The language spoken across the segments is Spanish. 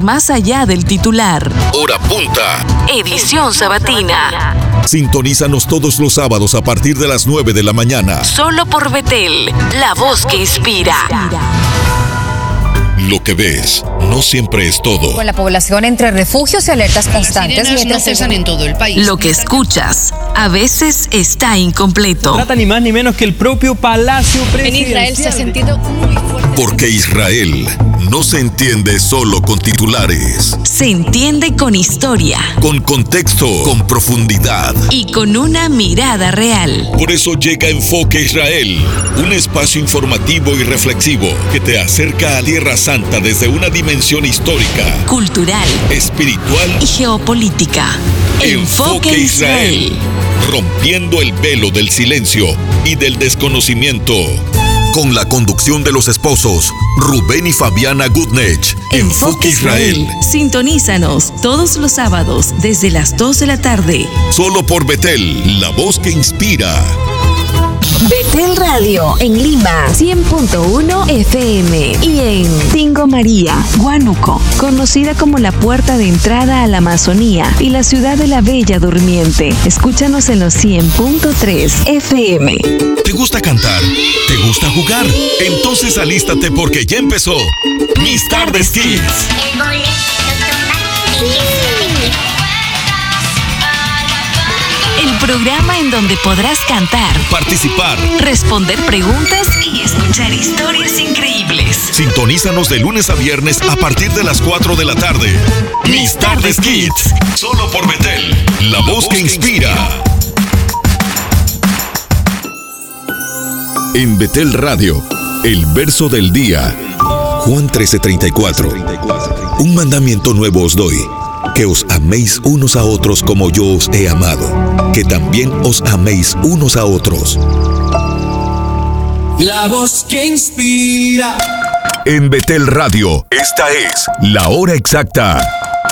más allá del titular. Hora punta. Edición sabatina. Sintonízanos todos los sábados a partir de las 9 de la mañana. Solo por Betel, la voz que inspira. Lo que ves no siempre es todo. Con la población entre refugios y alertas constantes. Las sirenas no cesan en todo el país. Lo que escuchas a veces está incompleto. Trata ni más ni menos que el propio Palacio Presidencial. En Israel se ha sentido muy fuerte. Porque Israel no se entiende solo con titulares. Se entiende con historia. Con contexto, con profundidad. Y con una mirada real. Por eso llega Enfoque Israel, un espacio informativo y reflexivo que te acerca a Tierra Santa desde una dimensión histórica, cultural, espiritual y geopolítica. Enfoque Israel, rompiendo el velo del silencio y del desconocimiento. Con la conducción de los esposos Rubén y Fabiana Gutnech. Enfoque Israel. Sintonízanos todos los sábados desde las 2 de la tarde. Solo por Betel, la voz que inspira. Betel Radio en Lima 100.1 FM y en Tingo María, Huánuco, conocida como la puerta de entrada a la Amazonía y la ciudad de la Bella Durmiente. Escúchanos en los 100.3 FM. ¿Te gusta cantar? ¿Te gusta jugar? Entonces alístate porque ya empezó Mis Tardes Kids. El programa en donde podrás cantar, participar, responder preguntas y escuchar historias increíbles. Sintonízanos de lunes a viernes a partir de las 4 de la tarde. Mis Tardes Kids. Solo por Betel, la voz que inspira. En Betel Radio, el verso del día. Juan 13:34. Un mandamiento nuevo os doy, que os améis unos a otros como yo os he amado, que también os améis unos a otros. La voz que inspira. En Betel Radio, esta es la hora exacta.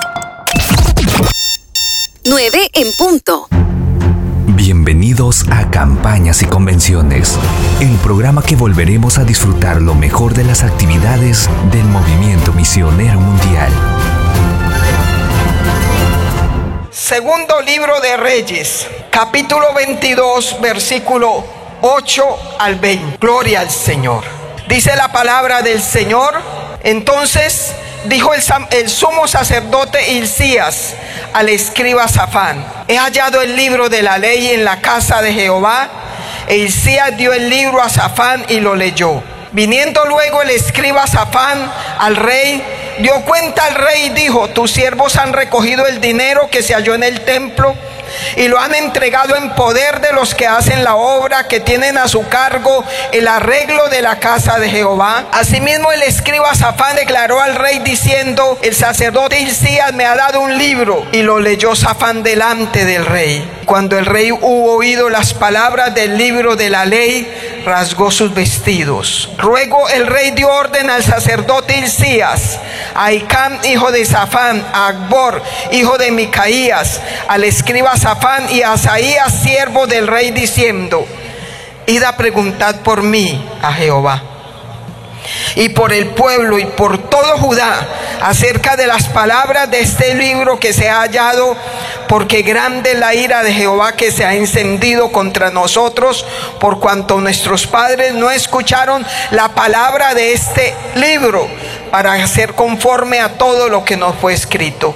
9 en punto. Bienvenidos a Campañas y Convenciones, el programa que volveremos a disfrutar lo mejor de las actividades del Movimiento Misionero Mundial. Segundo libro de Reyes, capítulo 22, versículo 8 al 20. Gloria al Señor. Dice la palabra del Señor. Entonces dijo el sumo sacerdote Hilcías al escriba Safán: he hallado el libro de la ley en la casa de Jehová. E Hilcías dio el libro a Safán y lo leyó. Viniendo luego el escriba Safán al rey, dio cuenta al rey y dijo: tus siervos han recogido el dinero que se halló en el templo y lo han entregado en poder de los que hacen la obra, que tienen a su cargo el arreglo de la casa de Jehová. Asimismo el escriba Safán declaró al rey diciendo: el sacerdote Hilcías me ha dado un libro. Y lo leyó Safán delante del rey. Cuando el rey hubo oído las palabras del libro de la ley, rasgó sus vestidos. Luego el rey dio orden al sacerdote Hilcías, a Ahicam hijo de Safán, a Acbor hijo de Micaías, al escriba Safán y a Asaías siervo del rey, diciendo: id a preguntad por mí a Jehová y por el pueblo y por todo Judá acerca de las palabras de este libro que se ha hallado, porque grande es la ira de Jehová que se ha encendido contra nosotros, por cuanto nuestros padres no escucharon la palabra de este libro para hacer conforme a todo lo que nos fue escrito.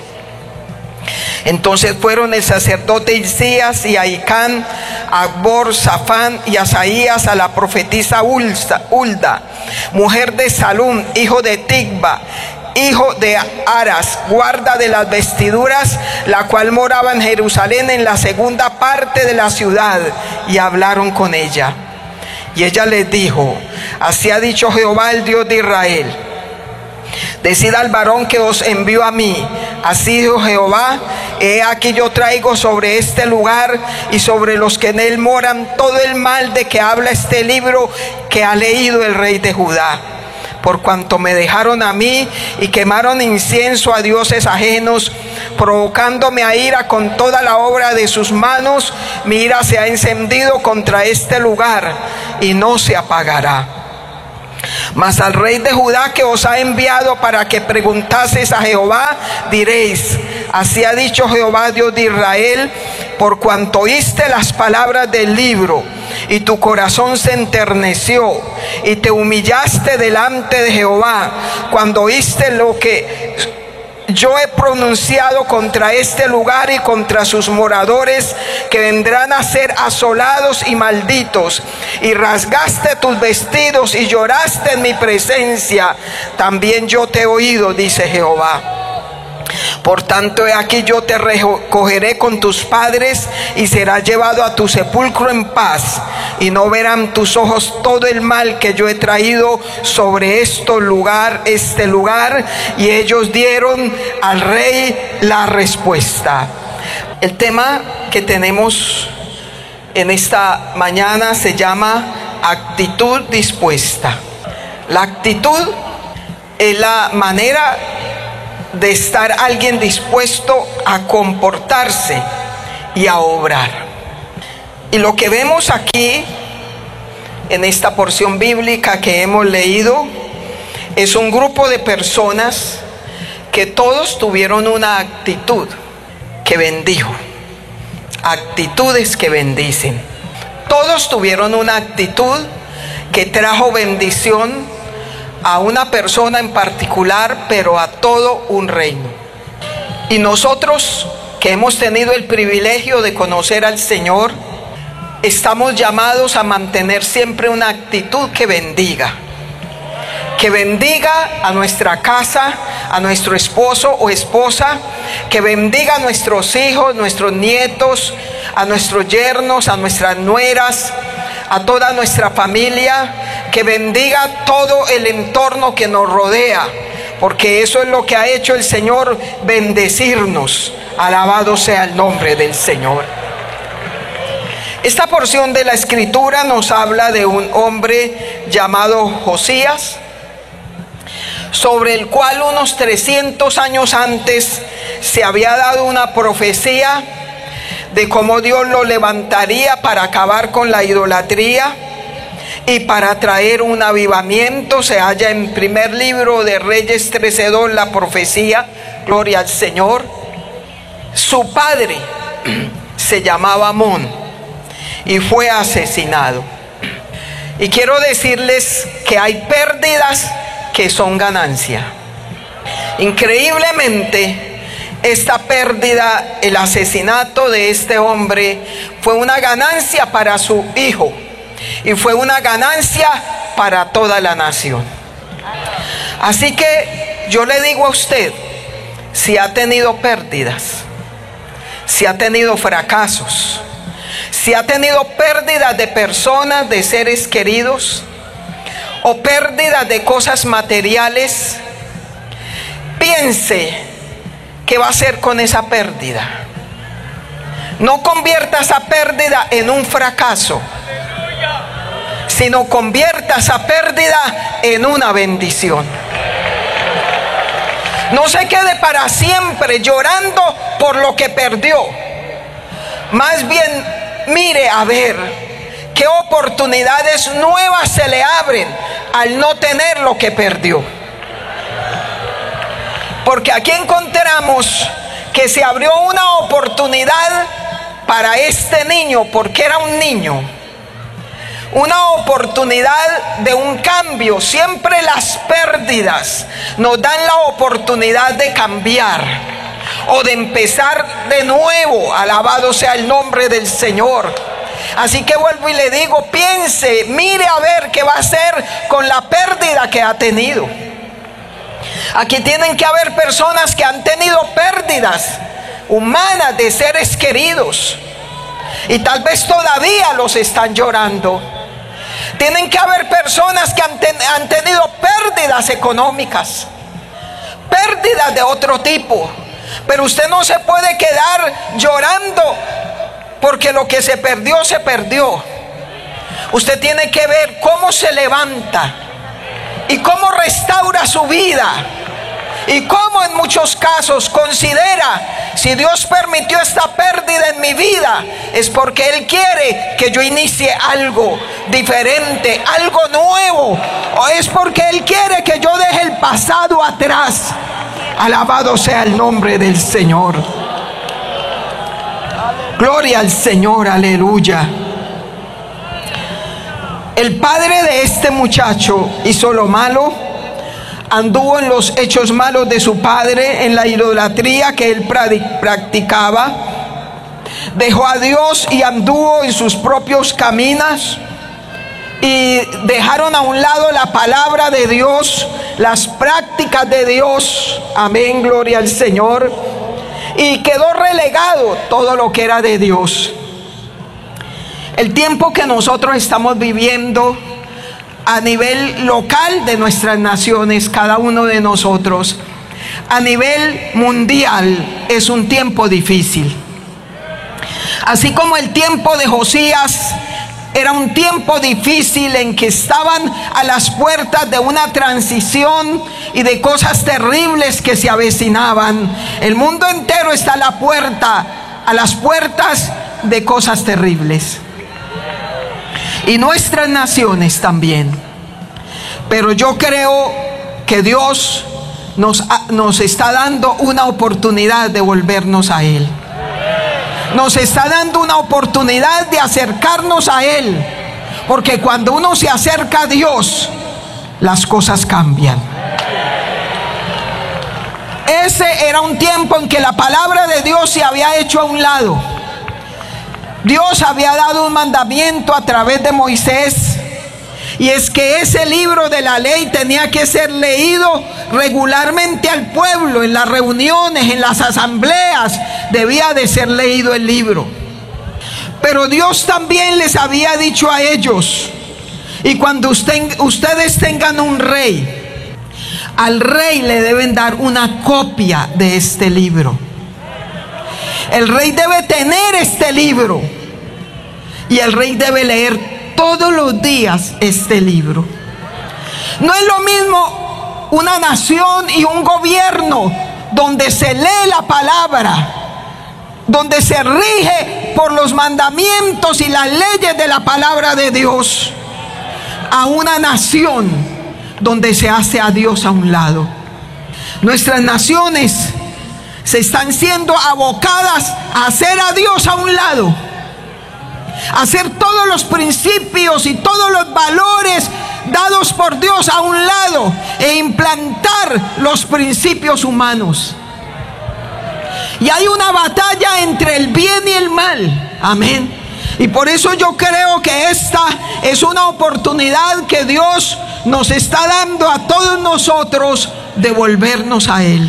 Entonces fueron el sacerdote Hilcías y Ahicam, Acbor, Safán y Asaías a la profetisa Hulda, mujer de Salum, hijo de Tigba, hijo de Aras, guarda de las vestiduras, la cual moraba en Jerusalén en la segunda parte de la ciudad, y hablaron con ella. Y ella les dijo: así ha dicho Jehová, el Dios de Israel: decid al varón que os envió a mí, así dijo Jehová: he aquí yo traigo sobre este lugar y sobre los que en él moran todo el mal de que habla este libro que ha leído el rey de Judá. Por cuanto me dejaron a mí y quemaron incienso a dioses ajenos, provocándome a ira con toda la obra de sus manos, mi ira se ha encendido contra este lugar y no se apagará. Mas al rey de Judá que os ha enviado para que preguntaseis a Jehová, diréis: así ha dicho Jehová Dios de Israel, por cuanto oíste las palabras del libro, y tu corazón se enterneció, y te humillaste delante de Jehová, cuando oíste lo que yo he pronunciado contra este lugar y contra sus moradores, que vendrán a ser asolados y malditos, y rasgaste tus vestidos y lloraste en mi presencia, también yo te he oído, dice Jehová. Por tanto, he aquí yo te recogeré con tus padres, y serás llevado a tu sepulcro en paz, y no verán tus ojos todo el mal que yo he traído sobre este lugar. Y ellos dieron al rey la respuesta. El tema que tenemos en esta mañana se llama actitud dispuesta. La actitud es la manera de estar alguien dispuesto a comportarse y a obrar. Y lo que vemos aquí en esta porción bíblica que hemos leído es un grupo de personas que todos tuvieron una actitud que bendijo, actitudes que bendicen. Todos tuvieron una actitud que trajo bendición a una persona en particular, pero a todo un reino. Y nosotros que hemos tenido el privilegio de conocer al Señor, estamos llamados a mantener siempre una actitud que bendiga a nuestra casa, a nuestro esposo o esposa, que bendiga a nuestros hijos, nuestros nietos, a nuestros yernos, a nuestras nueras, a toda nuestra familia, que bendiga todo el entorno que nos rodea, porque eso es lo que ha hecho el Señor, bendecirnos. Alabado sea el nombre del Señor. Esta porción de la Escritura nos habla de un hombre llamado Josías, sobre el cual unos 300 años antes se había dado una profecía de cómo Dios lo levantaría para acabar con la idolatría y para traer un avivamiento. Se halla en primer libro de Reyes 13:2 la profecía, gloria al Señor. Su padre se llamaba Amón y fue asesinado. Y quiero decirles que hay pérdidas que son ganancia. Increíblemente, esta pérdida, el asesinato de este hombre, fue una ganancia para su hijo y fue una ganancia para toda la nación. Así que yo le digo a usted, si ha tenido pérdidas, si ha tenido fracasos, si ha tenido pérdidas de personas, de seres queridos, o pérdidas de cosas materiales, piense qué va a hacer con esa pérdida. No convierta esa pérdida en un fracaso, sino convierta esa pérdida en una bendición. No se quede para siempre llorando por lo que perdió. Más bien mire a ver qué oportunidades nuevas se le abren al no tener lo que perdió. Porque aquí encontramos que se abrió una oportunidad para este niño, porque era un niño. Una oportunidad de un cambio. Siempre las pérdidas nos dan la oportunidad de cambiar o de empezar de nuevo. Alabado sea el nombre del Señor. Así que vuelvo y le digo, piense, mire a ver qué va a hacer con la pérdida que ha tenido. Aquí tienen que haber personas que han tenido pérdidas humanas de seres queridos y tal vez todavía los están llorando. Tienen que haber personas que han tenido pérdidas económicas, pérdidas de otro tipo, pero usted no se puede quedar llorando porque lo que se perdió, se perdió. Usted tiene que ver cómo se levanta y cómo restaura su vida Y como en muchos casos considera, si Dios permitió esta pérdida en mi vida, es porque Él quiere que yo inicie algo diferente, algo nuevo, o es porque Él quiere que yo deje el pasado atrás. Alabado sea el nombre del Señor. Gloria al Señor, aleluya. El padre de este muchacho hizo lo malo, anduvo en los hechos malos de su padre, en la idolatría que él practicaba, dejó a Dios y anduvo en sus propios caminos, y dejaron a un lado la palabra de Dios, las prácticas de Dios. Amén, gloria al Señor. Y quedó relegado todo lo que era de Dios. El tiempo que nosotros estamos viviendo a nivel local de nuestras naciones, cada uno de nosotros, a nivel mundial, es un tiempo difícil. Así como el tiempo de Josías era un tiempo difícil en que estaban a las puertas de una transición y de cosas terribles que se avecinaban. El mundo entero está a las puertas de cosas terribles. Y nuestras naciones también. Pero yo creo que Dios nos está dando una oportunidad de volvernos a Él. Nos está dando una oportunidad de acercarnos a Él, porque cuando uno se acerca a Dios, las cosas cambian. Ese era un tiempo en que la palabra de Dios se había hecho a un lado. Dios había dado un mandamiento a través de Moisés, y es que ese libro de la ley tenía que ser leído regularmente al pueblo, en las reuniones, en las asambleas, debía de ser leído el libro. Pero Dios también les había dicho a ellos, y cuando ustedes tengan un rey, al rey le deben dar una copia de este libro. El rey debe tener este libro, y el rey debe leer todos los días este libro. No es lo mismo una nación y un gobierno donde se lee la palabra, donde se rige por los mandamientos y las leyes de la palabra de Dios, a una nación donde se hace a Dios a un lado. Nuestras naciones se están siendo abocadas a hacer a Dios a un lado, hacer todos los principios y todos los valores dados por Dios a un lado e implantar los principios humanos. Y hay una batalla entre el bien y el mal. Amén. Y por eso yo creo que esta es una oportunidad que Dios nos está dando a todos nosotros de volvernos a Él,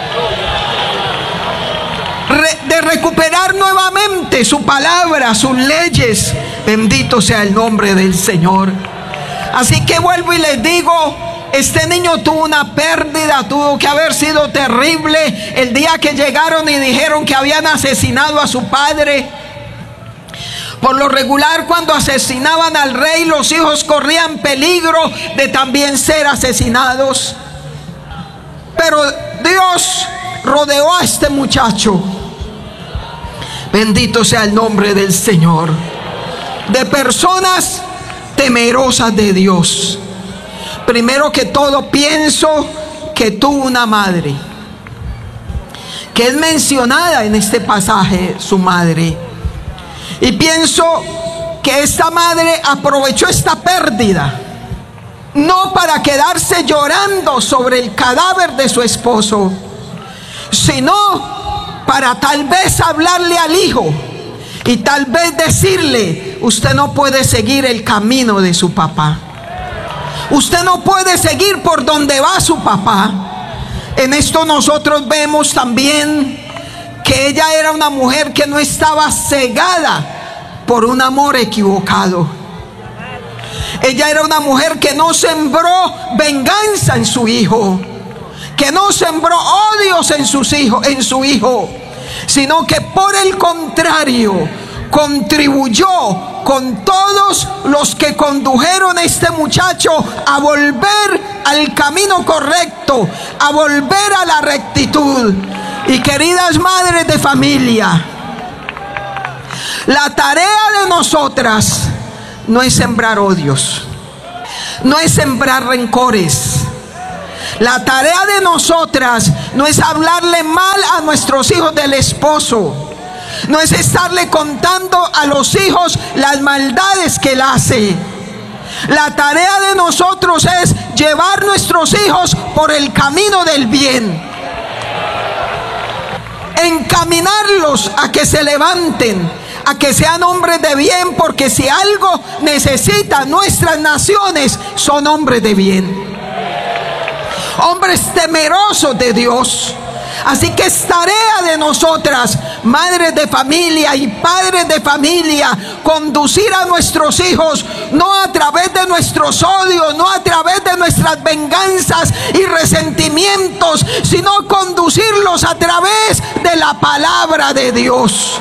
de recuperar nuevamente su palabra, sus leyes. Bendito sea el nombre del Señor. Así que vuelvo y les digo, este niño tuvo una pérdida, tuvo que haber sido terrible el día que llegaron y dijeron que habían asesinado a su padre. Por lo regular, cuando asesinaban al rey, los hijos corrían peligro de también ser asesinados. Pero Dios rodeó a este muchacho, bendito sea el nombre del Señor, de personas temerosas de Dios. Primero que todo, pienso que tuvo una madre, que es mencionada en este pasaje, su madre. Y pienso que esta madre aprovechó esta pérdida, no para quedarse llorando sobre el cadáver de su esposo, sino para tal vez hablarle al hijo y tal vez decirle: usted no puede seguir el camino de su papá, usted no puede seguir por donde va su papá. En esto nosotros vemos también que ella era una mujer que no estaba cegada por un amor equivocado. Ella era una mujer que no sembró venganza en su hijo, que no sembró odios en su hijo, sino que por el contrario contribuyó con todos los que condujeron a este muchacho a volver al camino correcto, a volver a la rectitud. Y queridas madres de familia, la tarea de nosotras no es sembrar odios, no es sembrar rencores. La tarea de nosotras no es hablarle mal a nuestros hijos del esposo, no es estarle contando a los hijos las maldades que él hace. La tarea de nosotros es llevar nuestros hijos por el camino del bien, encaminarlos a que se levanten, a que sean hombres de bien, porque si algo necesitan nuestras naciones son hombres de bien, hombres temerosos de Dios. Así que es tarea de nosotras, madres de familia y padres de familia, conducir a nuestros hijos no a través de nuestros odios, no a través de nuestras venganzas y resentimientos, sino conducirlos a través de la palabra de Dios.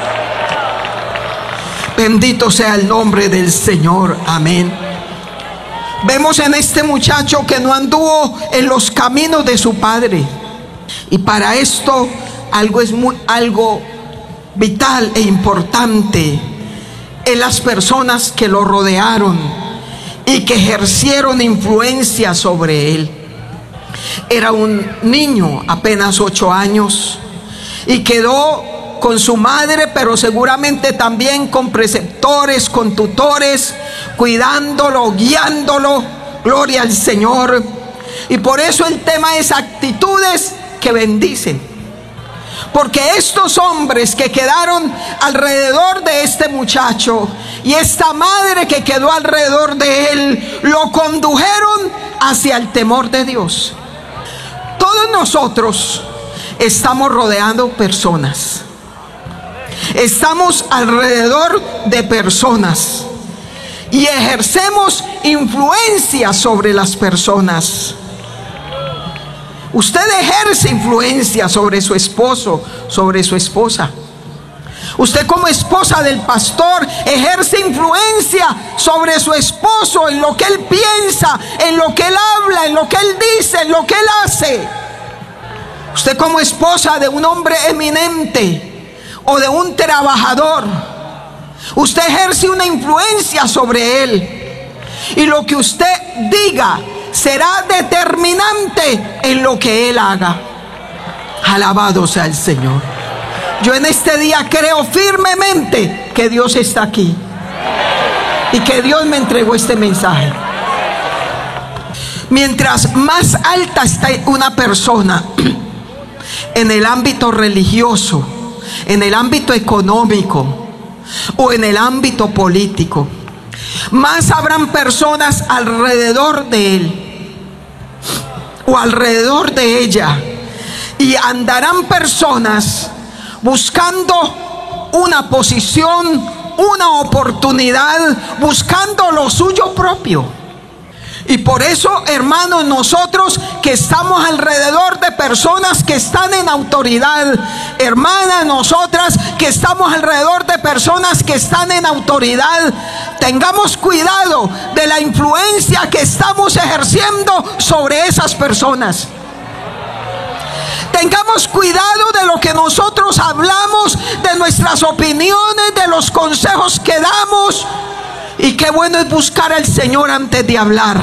Bendito sea el nombre del Señor. Amén. Vemos en este muchacho que no anduvo en los caminos de su padre. Y para esto algo vital e importante en las personas que lo rodearon y que ejercieron influencia sobre él. Era un niño, apenas 8 años, y quedó con su madre, pero seguramente también con preceptores, con tutores, cuidándolo, guiándolo. Gloria al Señor. Y por eso el tema es actitudes que bendicen, porque estos hombres que quedaron alrededor de este muchacho y esta madre que quedó alrededor de él, lo condujeron hacia el temor de Dios. Todos nosotros estamos rodeando personas, estamos alrededor de personas y ejercemos influencia sobre las personas. Usted ejerce influencia sobre su esposo, sobre su esposa. Usted como esposa del pastor ejerce influencia sobre su esposo en lo que él piensa, en lo que él habla, en lo que él dice, en lo que él hace. Usted como esposa de un hombre eminente o de un trabajador, usted ejerce una influencia sobre él. Y lo que usted diga será determinante en lo que él haga. Alabado sea el Señor. Yo en este día creo firmemente que Dios está aquí y que Dios me entregó este mensaje. Mientras más alta está una persona en el ámbito religioso, en el ámbito económico o en el ámbito político, más habrán personas alrededor de él o alrededor de ella, y andarán personas buscando una posición, una oportunidad, buscando lo suyo propio. Y por eso, hermanos, nosotros que estamos alrededor de personas que están en autoridad, hermanas, nosotras que estamos alrededor de personas que están en autoridad, tengamos cuidado de la influencia que estamos ejerciendo sobre esas personas. Tengamos cuidado de lo que nosotros hablamos, de nuestras opiniones, de los consejos que damos. Y qué bueno es buscar al Señor antes de hablar.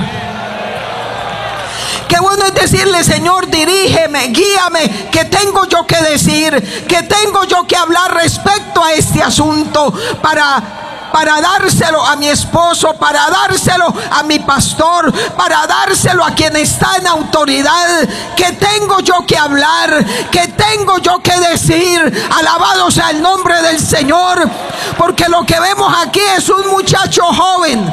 Qué bueno es decirle: Señor, dirígeme, guíame, ¿qué tengo yo que decir? ¿Qué tengo yo que hablar respecto a este asunto? Para dárselo a mi esposo, para dárselo a mi pastor, para dárselo a quien está en autoridad. ¿Qué tengo yo que hablar? ¿Qué tengo yo que decir? Alabado sea el nombre del Señor. Porque lo que vemos aquí es un muchacho joven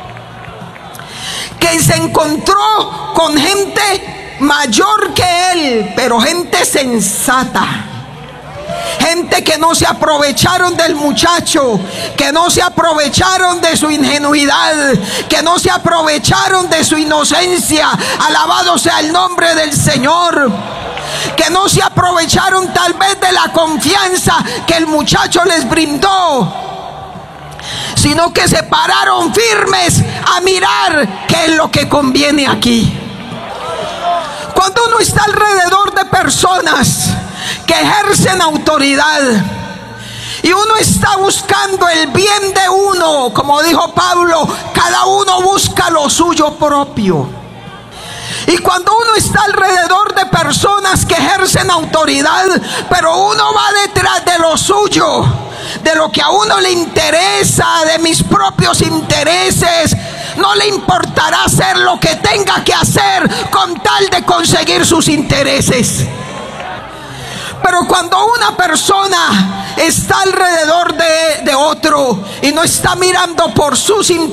que se encontró con gente mayor que él, pero gente sensata. Gente que no se aprovecharon del muchacho, que no se aprovecharon de su ingenuidad, que no se aprovecharon de su inocencia. Alabado sea el nombre del Señor. Que no se aprovecharon tal vez de la confianza que el muchacho les brindó, sino que se pararon firmes a mirar qué es lo que conviene aquí. Cuando uno está alrededor de personas que ejercen autoridad y uno está buscando el bien de uno, como dijo Pablo, cada uno busca lo suyo propio. Y cuando uno está alrededor de personas que ejercen autoridad, pero uno va detrás de lo suyo, de lo que a uno le interesa, de mis propios intereses, no le importará hacer lo que tenga que hacer con tal de conseguir sus intereses. Pero cuando una persona está alrededor de otro y no está mirando por sus intereses,